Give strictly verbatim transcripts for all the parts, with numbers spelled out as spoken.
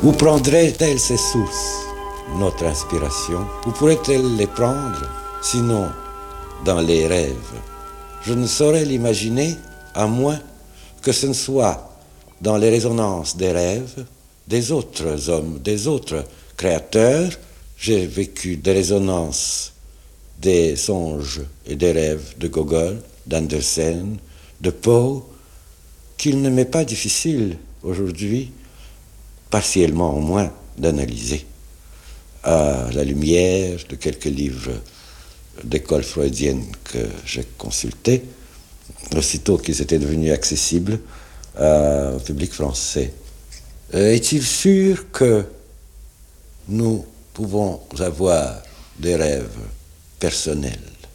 Où prendrait-elle ses sources, notre inspiration? Où pourrait-elle les prendre, sinon dans les rêves? Je ne saurais l'imaginer, à moins que ce ne soit dans les résonances des rêves des autres hommes, des autres créateurs. J'ai vécu des résonances des songes et des rêves de Gogol, d'Andersen, de Poe, qu'il ne m'est pas difficile aujourd'hui, partiellement au moins, d'analyser à la lumière de quelques livres d'école freudienne que j'ai consultés, aussitôt qu'ils étaient devenus accessibles euh, au public français. Euh, est-il sûr que nous pouvons avoir des rêves personnels?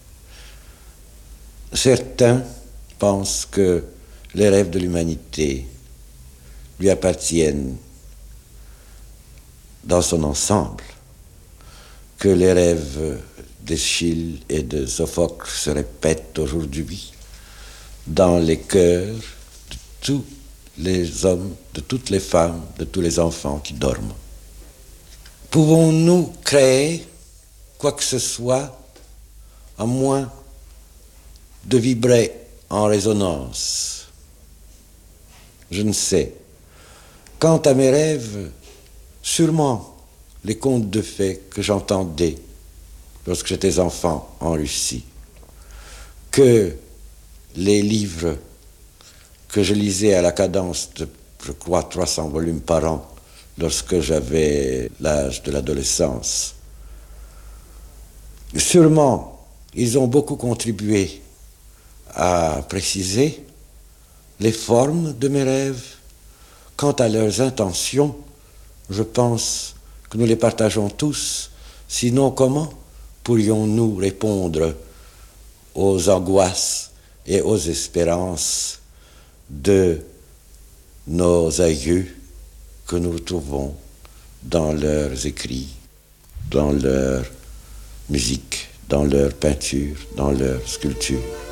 Certains pensent que les rêves de l'humanité lui appartiennent dans son ensemble, que les rêves d'Eschyle et de Sophocle se répètent aujourd'hui dans les cœurs de tous les hommes, de toutes les femmes, de tous les enfants qui dorment. Pouvons-nous créer quoi que ce soit à moins de vibrer en résonance? Je ne sais. Quant à mes rêves, sûrement les contes de fées que j'entendais lorsque j'étais enfant en Russie, que les livres que je lisais à la cadence de, je crois, trois cents volumes par an lorsque j'avais l'âge de l'adolescence. Sûrement, ils ont beaucoup contribué à préciser les formes de mes rêves. Quant à leurs intentions, je pense que nous les partageons tous. Sinon, comment pourrions-nous répondre aux angoisses et aux espérances de nos aïeux que nous retrouvons dans leurs écrits, dans leur musique, dans leur peinture, dans leur sculpture?